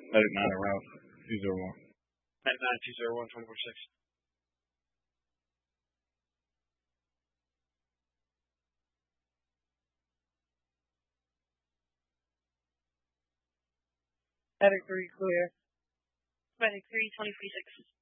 Medic 9 around 201. Medic 9 201 24-6. Medic 3 clear. Medic 3 23-6.